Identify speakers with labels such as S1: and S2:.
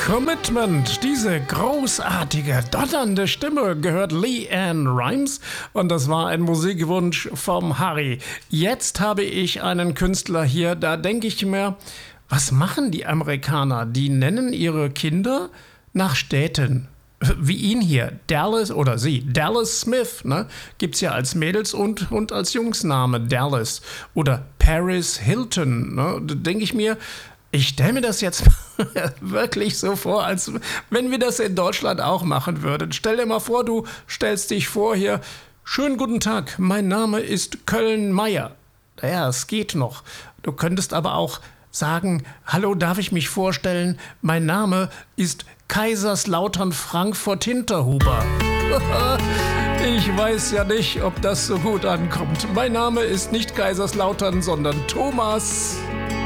S1: Commitment, diese großartige, donnernde Stimme gehört LeAnn Rimes und das war ein Musikwunsch vom Harry. Jetzt habe ich einen Künstler hier, da denke ich mir, was machen die Amerikaner? Die nennen ihre Kinder nach Städten. Wie ihn hier, Dallas oder sie, Dallas Smith, ne? Gibt's ja als Mädels- und als Jungsname Dallas. Oder Paris Hilton, ne? Da denke ich mir, ich stelle mir das jetzt wirklich so vor, als wenn wir das in Deutschland auch machen würden. Stell dir mal vor, du stellst dich vor hier, schönen guten Tag, mein Name ist Köln-Meyer. Naja, es geht noch. Du könntest aber auch sagen, hallo, darf ich mich vorstellen, mein Name ist Kaiserslautern-Frankfurt-Hinterhuber. Ich weiß ja nicht, ob das so gut ankommt. Mein Name ist nicht Kaiserslautern, sondern Thomas.